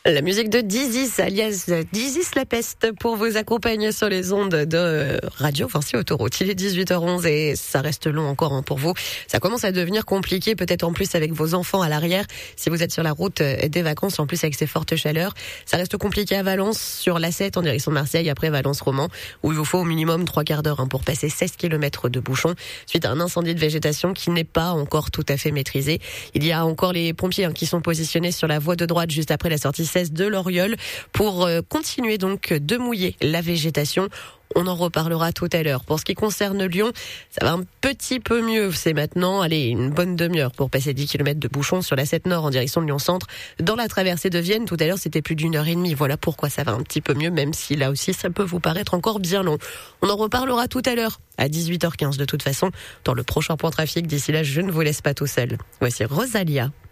La musique de Dizis, alias Dizis la peste, pour vous accompagner sur les ondes de Radio Vinci Autoroute. Il est 18h11 et ça reste long encore pour vous. Ça commence à devenir compliqué, peut-être en plus avec vos enfants à l'arrière. Si vous êtes sur la route des vacances, en plus avec ces fortes chaleurs, ça reste compliqué à Valence, sur l'A7 en direction de Marseille, après Valence-Romand, où il vous faut au minimum 3 quarts d'heure pour passer 16 km de bouchons, suite à un incendie de végétation qui n'est pas encore tout à fait maîtrisé. Il y a encore les pompiers qui sont positionnés sur la voie de droite juste après la sortie de l'Oriole pour continuer donc de mouiller la végétation. On en reparlera tout à l'heure. Pour ce qui concerne Lyon, ça va un petit peu mieux. C'est maintenant, une bonne demi-heure pour passer 10 km de bouchons sur la 7 Nord en direction de Lyon-Centre. Dans la traversée de Vienne, tout à l'heure, c'était plus d'1h30. Voilà pourquoi ça va un petit peu mieux, même si là aussi, ça peut vous paraître encore bien long. On en reparlera tout à l'heure, à 18h15 de toute façon, dans le prochain point trafic. D'ici là, je ne vous laisse pas tout seul. Voici Rosalia.